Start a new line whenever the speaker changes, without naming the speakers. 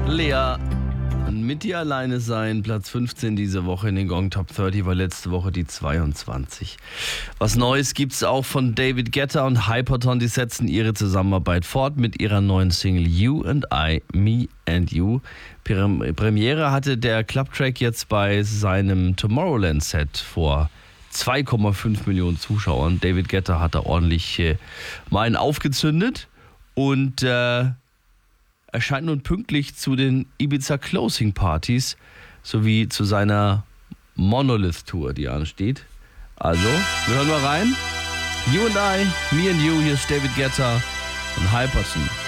Lea, mit dir alleine sein, Platz 15 diese Woche in den Gong Top 30, war letzte Woche die 22. Was Neues gibt's auch von David Guetta und Hyperton, die setzen ihre Zusammenarbeit fort mit ihrer neuen Single You and I, Me and You. Premiere hatte der Clubtrack jetzt bei seinem Tomorrowland-Set vor 2,5 Millionen Zuschauern. David Guetta hat da ordentlich mal einen aufgezündet und erscheint nun pünktlich zu den Ibiza Closing Partys sowie zu seiner Monolith Tour, die ansteht. Also, wir hören mal rein. You and I, Me and You, hier ist David Guetta und Hyperton.